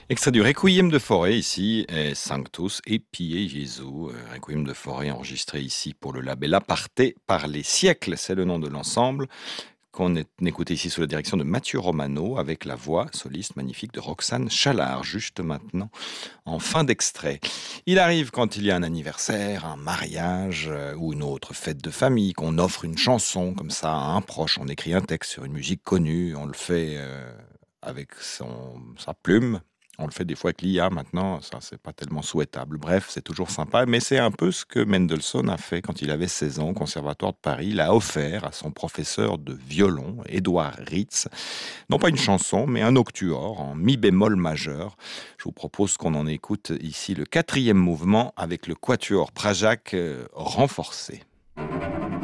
Extrait du Requiem de Fauré, ici, est Sanctus et Pie Jesu. Requiem de Fauré enregistré ici pour le label Aparté par les siècles, c'est le nom de l'ensemble, qu'on écouté ici sous la direction de Mathieu Romano, avec la voix soliste magnifique de Roxane Chalard, juste maintenant, en fin d'extrait. Il arrive quand il y a un anniversaire, un mariage ou une autre fête de famille, qu'on offre une chanson comme ça à un proche, on écrit un texte sur une musique connue, on le fait avec sa plume. On le fait des fois avec l'IA maintenant, ça c'est pas tellement souhaitable. Bref, c'est toujours sympa, mais c'est un peu ce que Mendelssohn a fait quand il avait 16 ans au Conservatoire de Paris. Il a offert à son professeur de violon, Édouard Ritz, non pas une chanson, mais un octuor en mi bémol majeur. Je vous propose qu'on en écoute ici le quatrième mouvement avec le quatuor Prajac renforcé.